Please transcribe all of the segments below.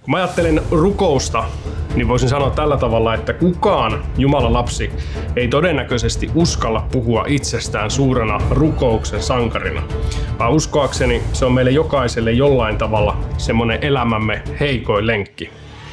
Kun mä ajattelen rukousta, niin voisin sanoa tällä tavalla, että kukaan Jumalan lapsi ei todennäköisesti uskalla puhua itsestään suurena rukouksen sankarina, vaan uskoakseni se on meille jokaiselle jollain tavalla semmoinen elämämme heikoin lenkki.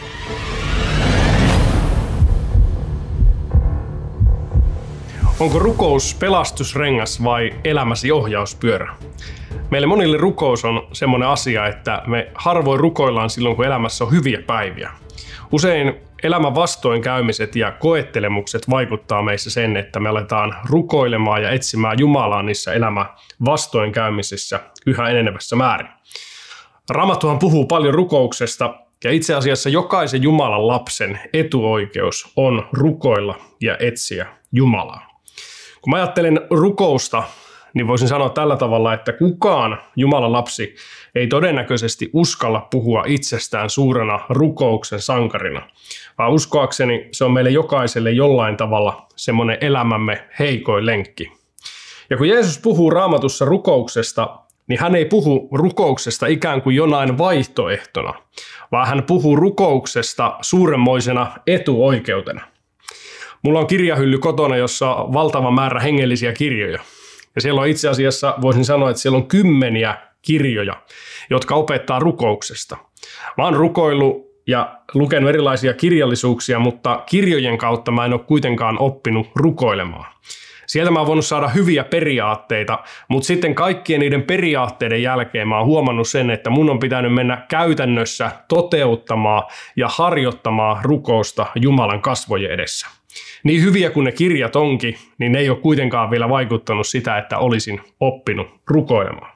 Onko rukous pelastusrengas vai elämäsi ohjauspyörä? Meille monille rukous on semmoinen asia, että me harvoin rukoillaan silloin, kun elämässä on hyviä päiviä. Usein elämän vastoinkäymiset ja koettelemukset vaikuttaa meissä sen, että me aletaan rukoilemaan ja etsimään Jumalaa niissä elämän vastoinkäymisissä yhä enenevässä määrin. Raamattuhan puhuu paljon rukouksesta ja itse asiassa jokaisen Jumalan lapsen etuoikeus on rukoilla ja etsiä Jumalaa. Kun mä ajattelen rukousta, niin voisin sanoa tällä tavalla, että kukaan Jumalan lapsi ei todennäköisesti uskalla puhua itsestään suurena rukouksen sankarina, vaan uskoakseni se on meille jokaiselle jollain tavalla semmoinen elämämme heikoin lenkki. Ja kun Jeesus puhuu Raamatussa rukouksesta, niin hän ei puhu rukouksesta ikään kuin jonain vaihtoehtona, vaan hän puhuu rukouksesta suuremmoisena etuoikeutena. Mulla on kirjahylly kotona, jossa on valtava määrä hengellisiä kirjoja. Ja siellä on itse asiassa, voisin sanoa, että siellä on 10 kirjoja, jotka opettaa rukouksesta. Mä oon rukoillut ja lukenut erilaisia kirjallisuuksia, mutta kirjojen kautta mä en ole kuitenkaan oppinut rukoilemaan. Sieltä mä oon voinut saada hyviä periaatteita, mutta sitten kaikkien niiden periaatteiden jälkeen mä oon huomannut sen, että mun on pitänyt mennä käytännössä toteuttamaan ja harjoittamaan rukousta Jumalan kasvojen edessä. Niin hyviä kuin ne kirjat onkin, niin ne ei ole kuitenkaan vielä vaikuttanut sitä, että olisin oppinut rukoilemaan.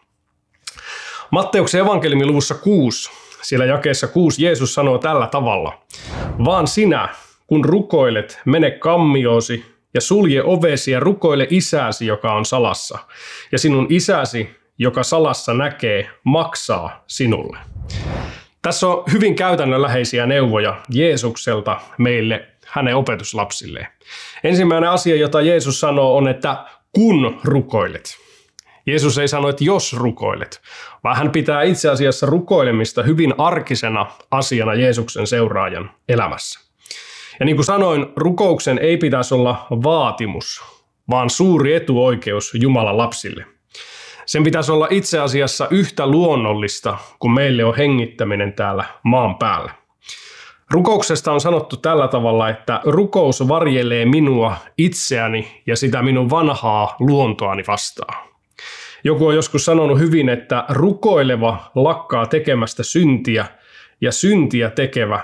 Matteuksen evankeliumin luvussa 6, siellä jakeessa 6 Jeesus sanoo tällä tavalla: vaan sinä, kun rukoilet, mene kammioosi ja sulje ovesi ja rukoile isäsi, joka on salassa. Ja sinun isäsi, joka salassa näkee, maksaa sinulle. Tässä on hyvin käytännönläheisiä neuvoja Jeesukselta meille hänen opetuslapsilleen. Ensimmäinen asia, jota Jeesus sanoo, on, että kun rukoilet. Jeesus ei sano, että jos rukoilet, vaan hän pitää itse asiassa rukoilemista hyvin arkisena asiana Jeesuksen seuraajan elämässä. Ja niin kuin sanoin, rukouksen ei pitäisi olla vaatimus, vaan suuri etuoikeus Jumalan lapsille. Sen pitäisi olla itse asiassa yhtä luonnollista kuin meille on hengittäminen täällä maan päällä. Rukouksesta on sanottu tällä tavalla, että rukous varjelee minua itseäni ja sitä minun vanhaa luontoani vastaan. Joku on joskus sanonut hyvin, että rukoileva lakkaa tekemästä syntiä ja syntiä tekevä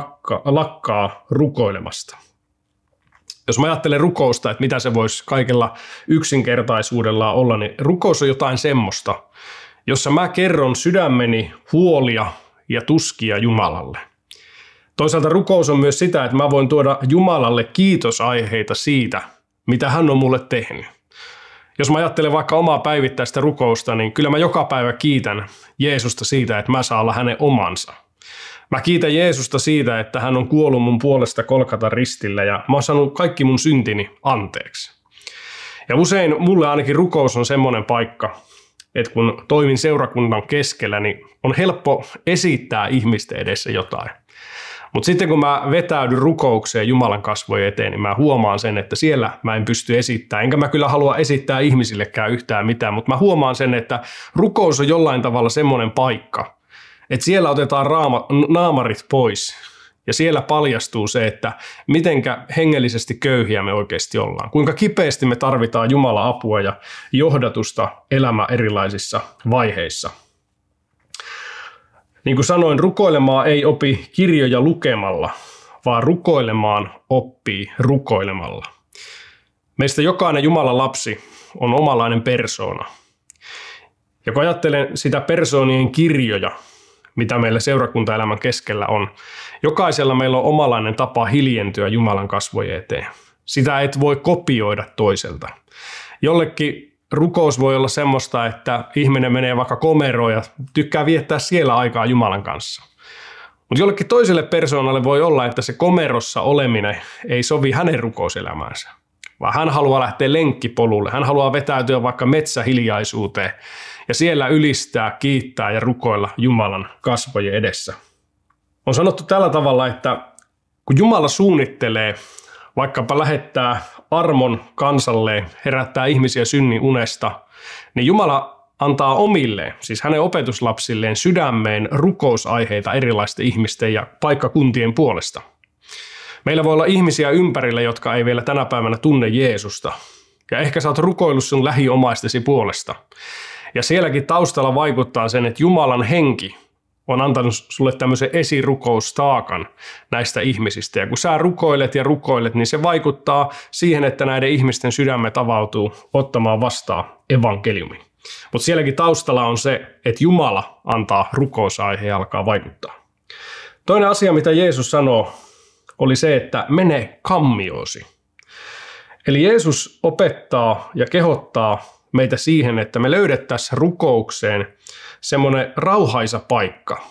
lakkaa rukoilemasta. Jos mä ajattelen rukousta, että mitä se voisi kaikella yksinkertaisuudella olla, niin rukous on jotain semmoista, jossa mä kerron sydämeni huolia ja tuskia Jumalalle. Toisaalta rukous on myös sitä, että mä voin tuoda Jumalalle kiitosaiheita siitä, mitä hän on mulle tehnyt. Jos mä ajattelen vaikka omaa päivittäistä rukousta, niin kyllä mä joka päivä kiitän Jeesusta siitä, että mä saan olla hänen omansa. Mä kiitän Jeesusta siitä, että hän on kuollut mun puolesta Golgatan ristillä ja mä oon saanut kaikki mun syntini anteeksi. Ja usein mulle ainakin rukous on semmoinen paikka, että kun toimin seurakunnan keskellä, niin on helppo esittää ihmisten edessä jotain. Mutta sitten kun mä vetäydyn rukoukseen Jumalan kasvojen eteen, niin mä huomaan sen, että siellä mä en pysty esittämään. Enkä mä kyllä halua esittää ihmisillekään yhtään mitään, mutta mä huomaan sen, että rukous on jollain tavalla semmoinen paikka, että siellä otetaan naamarit pois ja siellä paljastuu se, että mitenkä hengellisesti köyhiä me oikeasti ollaan. Kuinka kipeästi me tarvitaan Jumalan apua ja johdatusta elämän erilaisissa vaiheissa. Niin kuin sanoin, rukoilemaan ei opi kirjoja lukemalla, vaan rukoilemaan oppii rukoilemalla. Meistä jokainen Jumalan lapsi on omanlainen persoona. Ja kun ajattelen sitä persoonien kirjoja, mitä meillä seurakuntaelämän keskellä on, jokaisella meillä on omanlainen tapa hiljentyä Jumalan kasvojen eteen. Sitä et voi kopioida toiselta. Jollekin rukous voi olla semmoista, että ihminen menee vaikka komeroon ja tykkää viettää siellä aikaa Jumalan kanssa. Mutta jollekin toiselle persoonalle voi olla, että se komerossa oleminen ei sovi hänen rukouselämäänsä, vaan hän haluaa lähteä lenkkipolulle. Hän haluaa vetäytyä vaikka metsähiljaisuuteen ja siellä ylistää, kiittää ja rukoilla Jumalan kasvojen edessä. On sanottu tällä tavalla, että kun Jumala suunnittelee, vaikkapa lähettää armon kansalle, herättää ihmisiä synnin unesta, niin Jumala antaa omilleen, siis hänen opetuslapsilleen, sydämeen rukousaiheita erilaisten ihmisten ja paikkakuntien puolesta. Meillä voi olla ihmisiä ympärillä, jotka ei vielä tänä päivänä tunne Jeesusta. Ja ehkä sä oot rukoillut sun lähiomaistesi puolesta. Ja sielläkin taustalla vaikuttaa sen, että Jumalan henki on antanut sulle tämmöisen esirukoustaakan näistä ihmisistä. Ja kun sä rukoilet ja rukoilet, niin se vaikuttaa siihen, että näiden ihmisten sydämet avautuu ottamaan vastaan evankeliumin. Mutta sielläkin taustalla on se, että Jumala antaa rukousaiheen ja alkaa vaikuttaa. Toinen asia, mitä Jeesus sanoo, oli se, että mene kammiosi. Eli Jeesus opettaa ja kehottaa meitä siihen, että me löydettäisiin rukoukseen semmoinen rauhaisa paikka.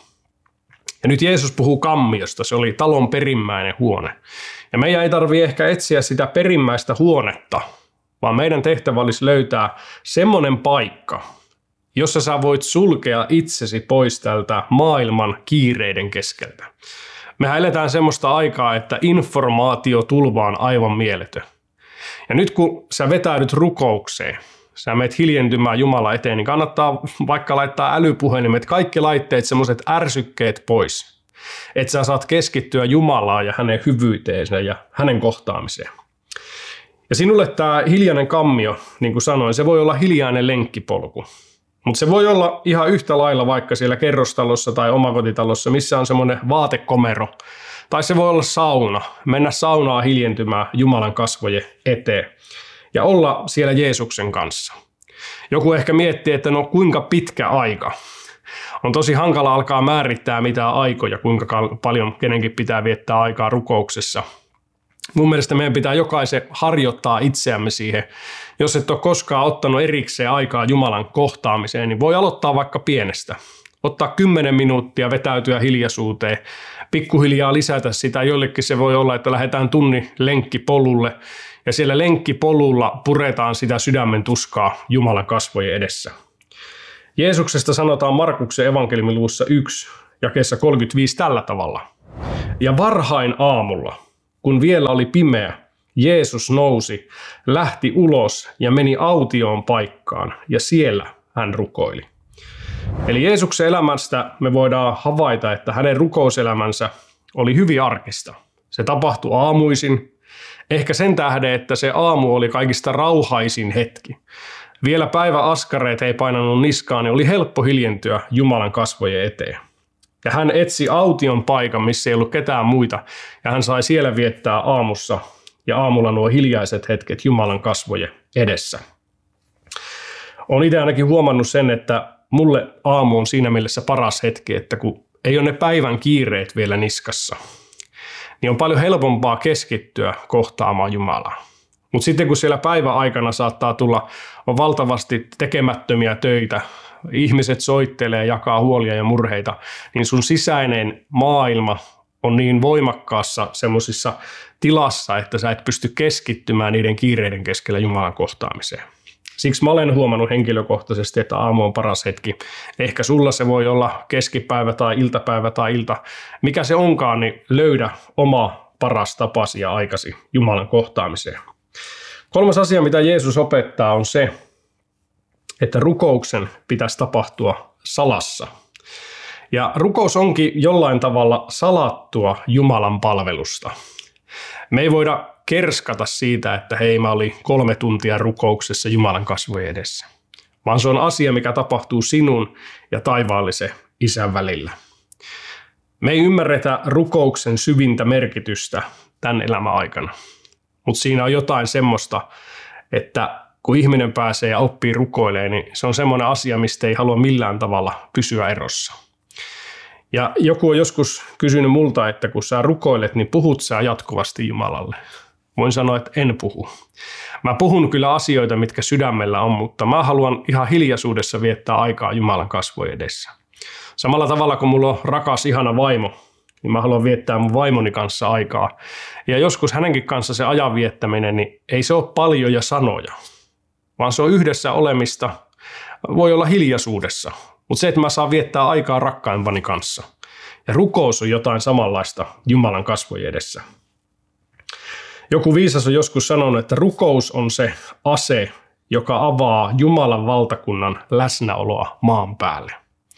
Ja nyt Jeesus puhuu kammiosta, se oli talon perimmäinen huone. Ja meidän ei tarvitse ehkä etsiä sitä perimmäistä huonetta, vaan meidän tehtävä olisi löytää semmoinen paikka, jossa sä voit sulkea itsesi pois tältä maailman kiireiden keskeltä. Mehän eletään semmoista aikaa, että informaatiotulva on aivan mieletön. Ja nyt kun sä vetäydyt rukoukseen, sä menet hiljentymään Jumala eteen, niin kannattaa vaikka laittaa älypuhelimet, kaikki laitteet, semmoiset ärsykkeet pois. Että sä saat keskittyä Jumalaan ja hänen hyvyyteensä ja hänen kohtaamiseen. Ja sinulle tämä hiljainen kammio, niin kuin sanoin, se voi olla hiljainen lenkkipolku. Mutta se voi olla ihan yhtä lailla vaikka siellä kerrostalossa tai omakotitalossa, missä on semmoinen vaatekomero. Tai se voi olla sauna, mennä saunaan hiljentymään Jumalan kasvojen eteen ja olla siellä Jeesuksen kanssa. Joku ehkä miettii, että no kuinka pitkä aika. On tosi hankala alkaa määrittää mitään aikoja, kuinka paljon kenenkin pitää viettää aikaa rukouksessa. Mun mielestä meidän pitää jokaisen harjoittaa itseämme siihen. Jos et ole koskaan ottanut erikseen aikaa Jumalan kohtaamiseen, niin voi aloittaa vaikka pienestä. Ottaa 10 minuuttia, vetäytyä hiljaisuuteen, pikkuhiljaa lisätä sitä. Jollekin se voi olla, että lähdetään tunnin lenkkipolulle ja siellä lenkkipolulla puretaan sitä sydämen tuskaa Jumalan kasvojen edessä. Jeesuksesta sanotaan Markuksen evankeliumiluvussa 1, jakeessa 35 tällä tavalla. Ja varhain aamulla, kun vielä oli pimeä, Jeesus nousi, lähti ulos ja meni autioon paikkaan ja siellä hän rukoili. Eli Jeesuksen elämästä me voidaan havaita, että hänen rukouselämänsä oli hyvin arkista. Se tapahtui aamuisin, ehkä sen tähden, että se aamu oli kaikista rauhaisin hetki. Vielä päiväaskareet ei painanut niskaan, niin oli helppo hiljentyä Jumalan kasvojen eteen. Ja hän etsi aution paikan, missä ei ollut ketään muita, ja hän sai siellä viettää aamussa ja aamulla nuo hiljaiset hetket Jumalan kasvojen edessä. Olen itse ainakin huomannut sen, että mulle aamu on siinä mielessä paras hetki, että kun ei ole ne päivän kiireet vielä niskassa, niin on paljon helpompaa keskittyä kohtaamaan Jumalaa. Mutta sitten kun siellä päivän aikana saattaa tulla on valtavasti tekemättömiä töitä, ihmiset soittelee, jakaa huolia ja murheita, niin sun sisäinen maailma on niin voimakkaassa semmoisissa tilassa, että sä et pysty keskittymään niiden kiireiden keskellä Jumalan kohtaamiseen. Siksi mä olen huomannut henkilökohtaisesti, että aamu on paras hetki. Ehkä sulla se voi olla keskipäivä tai iltapäivä tai ilta. Mikä se onkaan, niin löydä oma paras tapasi ja aikasi Jumalan kohtaamiseen. Kolmas asia, mitä Jeesus opettaa, on se, että rukouksen pitäisi tapahtua salassa. Ja rukous onkin jollain tavalla salattua Jumalan palvelusta. Me ei voida kerskata siitä, että hei, mä olin 3 tuntia rukouksessa Jumalan kasvojen edessä. Vaan se on asia, mikä tapahtuu sinun ja taivaallisen Isän välillä. Me ei ymmärretä rukouksen syvintä merkitystä tämän elämän aikana. Mutta siinä on jotain semmoista, että kun ihminen pääsee ja oppii rukoilemaan, niin se on semmoinen asia, mistä ei halua millään tavalla pysyä erossa. Ja joku on joskus kysynyt multa, että kun sä rukoilet, niin puhut sä jatkuvasti Jumalalle. Voin sanoa, että en puhu. Mä puhun kyllä asioita, mitkä sydämellä on, mutta mä haluan ihan hiljaisuudessa viettää aikaa Jumalan kasvojen edessä. Samalla tavalla kuin mulla on rakas, ihana vaimo, niin mä haluan viettää mun vaimoni kanssa aikaa. Ja joskus hänenkin kanssa se ajan viettäminen, niin ei se ole paljoja sanoja, vaan se on yhdessä olemista, voi olla hiljaisuudessa. Mutta se, että mä saan viettää aikaa rakkaimpani kanssa. Ja rukous on jotain samanlaista Jumalan kasvojen edessä. Joku viisas on joskus sanonut, että rukous on se ase, joka avaa Jumalan valtakunnan läsnäoloa maan päälle.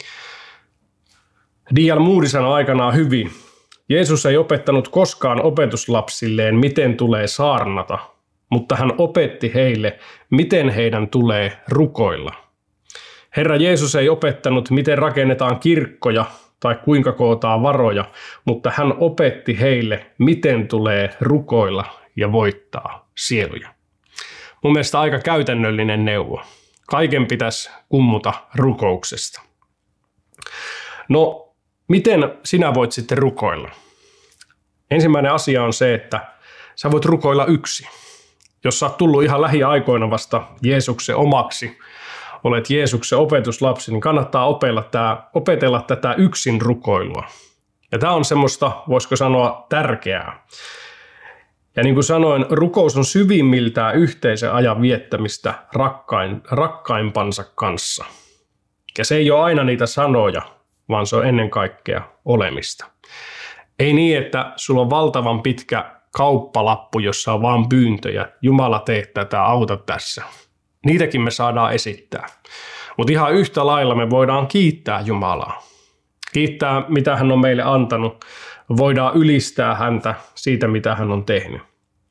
D.L. Moody sanoi aikanaan hyvin, Jeesus ei opettanut koskaan opetuslapsilleen, miten tulee saarnata, mutta hän opetti heille, miten heidän tulee rukoilla. Herra Jeesus ei opettanut, miten rakennetaan kirkkoja tai kuinka kootaan varoja, mutta hän opetti heille, miten tulee rukoilla ja voittaa sieluja. Mun mielestä aika käytännöllinen neuvo. Kaiken pitäisi kummuta rukouksesta. No, miten sinä voit sitten rukoilla? Ensimmäinen asia on se, että sä voit rukoilla yksin. Jos sä oot tullut ihan lähiaikoina vasta Jeesuksen omaksi, olet Jeesuksen opetuslapsi, niin kannattaa opetella tätä yksin rukoilua. Ja tämä on semmoista, voisiko sanoa, tärkeää. Ja niin kuin sanoin, rukous on syvimmiltään yhteisen ajan viettämistä rakkaimpansa kanssa. Ja se ei ole aina niitä sanoja, vaan se on ennen kaikkea olemista. Ei niin, että sulla on valtavan pitkä kauppalappu, jossa on vaan pyyntöjä. Jumala tee tätä, auta tässä. Niitäkin me saadaan esittää. Mutta ihan yhtä lailla me voidaan kiittää Jumalaa. Kiittää, mitä hän on meille antanut. Voidaan ylistää häntä siitä, mitä hän on tehnyt.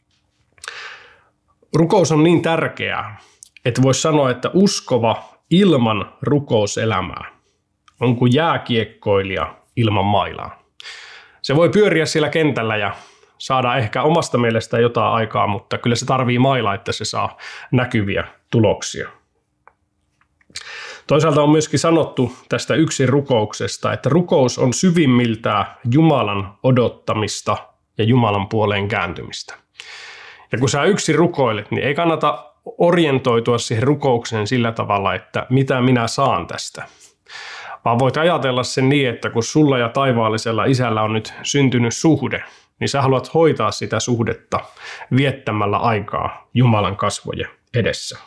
Rukous on niin tärkeää, että voisi sanoa, että uskova ilman rukouselämää on kuin jääkiekkoilija ilman mailaa. Se voi pyöriä siellä kentällä ja saada ehkä omasta mielestä jotain aikaa, mutta kyllä se tarvii mailaa, että se saa näkyviä tuloksia. Toisaalta on myöskin sanottu tästä yksin rukouksesta, että rukous on syvimmiltään Jumalan odottamista ja Jumalan puoleen kääntymistä. Ja kun sä yksin rukoilet, niin ei kannata orientoitua siihen rukoukseen sillä tavalla, että mitä minä saan tästä. Vaan voit ajatella sen niin, että kun sulla ja taivaallisella isällä on nyt syntynyt suhde, niin sä haluat hoitaa sitä suhdetta viettämällä aikaa Jumalan kasvojen edessä.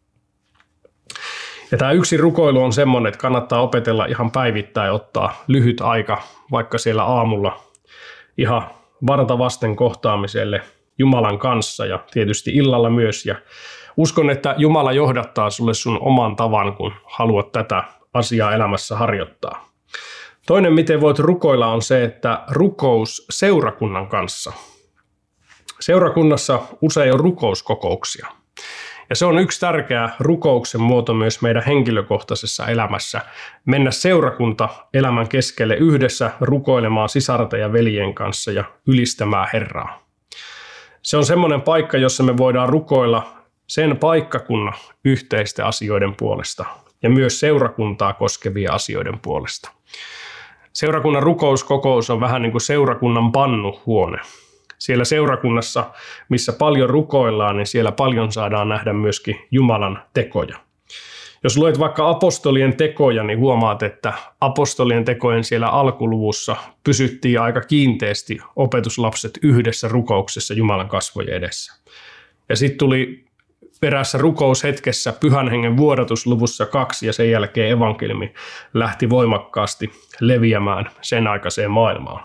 Ja tämä yksin rukoilu on semmoinen, että kannattaa opetella ihan päivittäin, ottaa lyhyt aika, vaikka siellä aamulla ihan varta vasten kohtaamiselle Jumalan kanssa ja tietysti illalla myös. Ja uskon, että Jumala johdattaa sulle sun oman tavan, kun haluat tätä asiaa elämässä harjoittaa. Toinen, miten voit rukoilla, on se, että rukous seurakunnan kanssa. Seurakunnassa usein on rukouskokouksia. Ja se on yksi tärkeä rukouksen muoto myös meidän henkilökohtaisessa elämässä. Mennä seurakunta elämän keskelle yhdessä rukoilemaan sisarten ja veljen kanssa ja ylistämään Herraa. Se on semmoinen paikka, jossa me voidaan rukoilla sen paikkakunnan yhteisten asioiden puolesta ja myös seurakuntaa koskevia asioiden puolesta. Seurakunnan rukouskokous on vähän niin kuin seurakunnan pannuhuone. Siellä seurakunnassa, missä paljon rukoillaan, niin siellä paljon saadaan nähdä myöskin Jumalan tekoja. Jos luet vaikka apostolien tekoja, niin huomaat, että apostolien tekojen siellä alkuluvussa pysyttiin aika kiinteästi opetuslapset yhdessä rukouksessa Jumalan kasvojen edessä. Ja sitten tuli perässä rukoushetkessä Pyhän Hengen vuodatus luvussa 2 ja sen jälkeen evankeliumi lähti voimakkaasti leviämään sen aikaiseen maailmaan.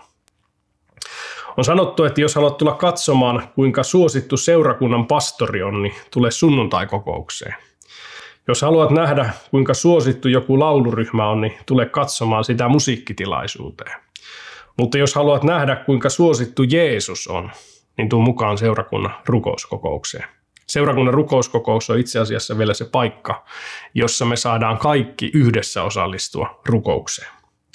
On sanottu, että jos haluat tulla katsomaan, kuinka suosittu seurakunnan pastori on, niin tule sunnuntaikokoukseen. Jos haluat nähdä, kuinka suosittu joku lauluryhmä on, niin tule katsomaan sitä musiikkitilaisuuteen. Mutta jos haluat nähdä, kuinka suosittu Jeesus on, niin tuu mukaan seurakunnan rukouskokoukseen. Seurakunnan rukouskokous on itse asiassa vielä se paikka, jossa me saadaan kaikki yhdessä osallistua rukoukseen.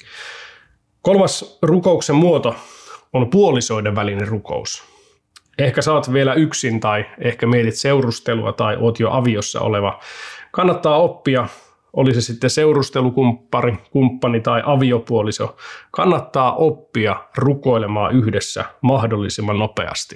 Kolmas rukouksen muoto on puolisoiden välinen rukous. Ehkä sä oot vielä yksin tai ehkä mietit seurustelua tai oot jo aviossa oleva. Kannattaa oppia, oli se sitten seurustelukumppani tai aviopuoliso, kannattaa oppia rukoilemaan yhdessä mahdollisimman nopeasti.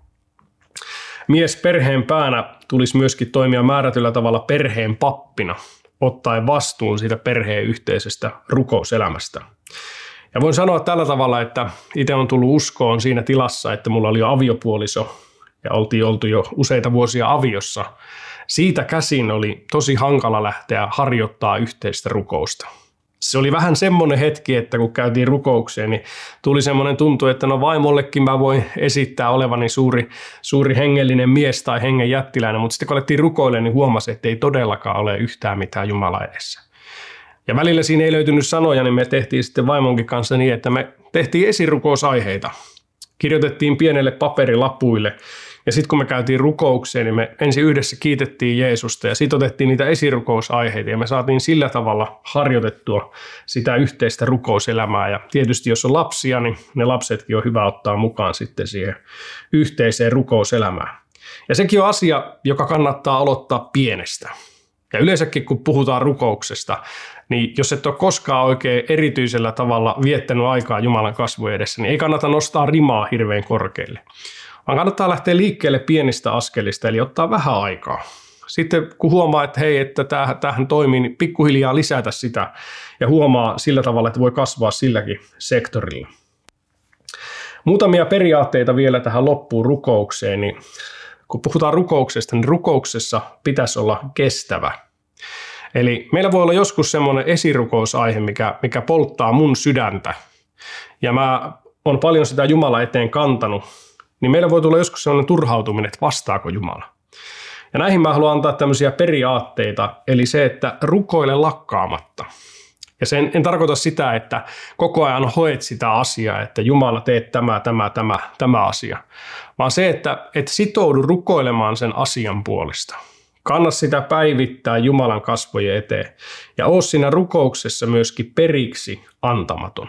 Mies perheen päänä tulisi myöskin toimia määrätyllä tavalla perheen pappina, ottaen vastuun siitä perheen yhteisestä rukouselämästä. Ja voin sanoa tällä tavalla, että itse on tullut uskoon siinä tilassa, että mulla oli jo aviopuoliso ja oltiin oltu jo useita vuosia aviossa. Siitä käsin oli tosi hankala lähteä harjoittaa yhteistä rukousta. Se oli vähän semmoinen hetki, että kun käytiin rukoukseen, niin tuli semmoinen tuntu, että no vaimollekin mä voin esittää olevani suuri hengellinen mies tai hengen jättiläinen, mutta sitten kun alettiin rukoilemaan, niin huomasi, että ei todellakaan ole yhtään mitään Jumala edessä. Ja välillä siinä ei löytynyt sanoja, niin me tehtiin sitten vaimonkin kanssa niin, että me tehtiin esirukous-aiheita. Kirjoitettiin pienelle paperilapuille. Ja sitten kun me käytiin rukoukseen, niin me ensin yhdessä kiitettiin Jeesusta ja sitten otettiin niitä esirukousaiheita ja me saatiin sillä tavalla harjoitettua sitä yhteistä rukouselämää. Ja tietysti jos on lapsia, niin ne lapsetkin on hyvä ottaa mukaan sitten siihen yhteiseen rukouselämään. Ja sekin on asia, joka kannattaa aloittaa pienestä. Ja yleensäkin kun puhutaan rukouksesta, niin jos et ole koskaan oikein erityisellä tavalla viettänyt aikaa Jumalan kasvojen edessä, niin ei kannata nostaa rimaa hirveän korkealle. Vaan kannattaa lähteä liikkeelle pienistä askelista, eli ottaa vähän aikaa. Sitten kun huomaa, että hei, että tämähän toimii, niin pikkuhiljaa lisätä sitä ja huomaa sillä tavalla, että voi kasvaa silläkin sektorilla. Muutamia periaatteita vielä tähän loppuun rukoukseen, niin kun puhutaan rukouksesta, niin rukouksessa pitäisi olla kestävä. Eli meillä voi olla joskus semmoinen esirukous-aihe, mikä polttaa mun sydäntä, ja mä oon paljon sitä Jumala eteen kantanut, niin meillä voi tulla joskus sellainen turhautuminen, että vastaako Jumala. Ja näihin mä haluan antaa tämmöisiä periaatteita, eli se, että rukoile lakkaamatta. Ja en tarkoita sitä, että koko ajan hoet sitä asiaa, että Jumala teet tämä asia, vaan se, että et sitoudu rukoilemaan sen asian puolesta. Kanna sitä päivittää Jumalan kasvojen eteen ja oo siinä rukouksessa myöskin periksi antamaton.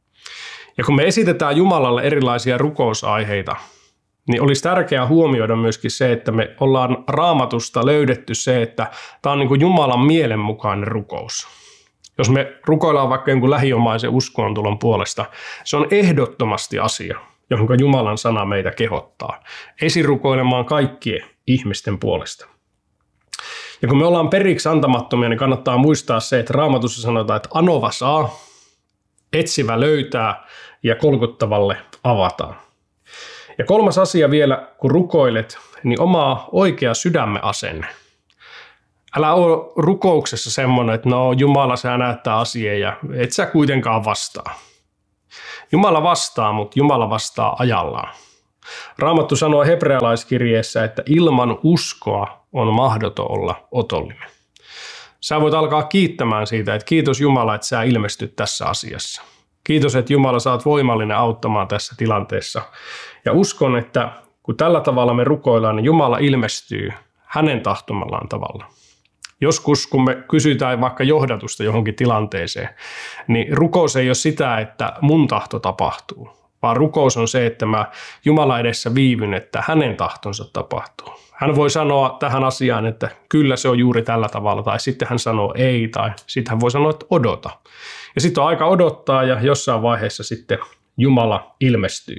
Ja kun me esitetään Jumalalle erilaisia rukousaiheita, niin olisi tärkeää huomioida myöskin se, että me ollaan Raamatusta löydetty se, että tämä on niin kuin Jumalan mielenmukainen rukous. Jos me rukoillaan vaikka jonkun lähiomaisen uskontulon puolesta, se on ehdottomasti asia, johon Jumalan sana meitä kehottaa. Esirukoilemaan kaikkien ihmisten puolesta. Ja kun me ollaan periksi antamattomia, niin kannattaa muistaa se, että Raamatussa sanotaan, että anova saa, etsivä löytää ja kolkuttavalle avataan. Ja kolmas asia vielä, kun rukoilet, niin omaa oikea sydämen asenne. Älä ole rukouksessa semmoinen, että no Jumala sä näyttää asiaa ja et sä kuitenkaan vastaa. Jumala vastaa, mutta Jumala vastaa ajallaan. Raamattu sanoo hebrealaiskirjeessä, että ilman uskoa on mahdoton olla otollinen. Sä voit alkaa kiittämään siitä, että kiitos Jumala, että sä ilmestyt tässä asiassa. Kiitos, että Jumala sä oot voimallinen auttamaan tässä tilanteessa. Ja uskon, että kun tällä tavalla me rukoillaan, niin Jumala ilmestyy hänen tahtomallaan tavalla. Joskus, kun me kysytään vaikka johdatusta johonkin tilanteeseen, niin rukous ei ole sitä, että mun tahto tapahtuu, vaan rukous on se, että mä Jumala edessä viivyn, että hänen tahtonsa tapahtuu. Hän voi sanoa tähän asiaan, että kyllä se on juuri tällä tavalla, tai sitten hän sanoo ei, tai sitten hän voi sanoa, että odota. Ja sitten on aika odottaa, ja jossain vaiheessa sitten Jumala ilmestyy.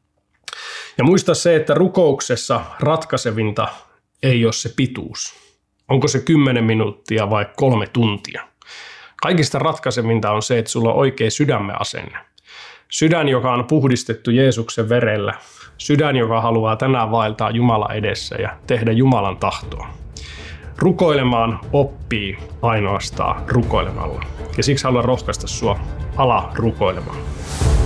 Ja muista se, että rukouksessa ratkaisevinta ei ole se pituus. Onko se 10 minuuttia vai 3 tuntia? Kaikista ratkaisevinta on se, että sulla on oikea sydämen asenne. Sydän, joka on puhdistettu Jeesuksen verellä. Sydän, joka haluaa tänään vaeltaa Jumala edessä ja tehdä Jumalan tahtoa. Rukoilemaan oppii ainoastaan rukoilemalla. Ja siksi haluan rohkaista sua ala rukoilemaan.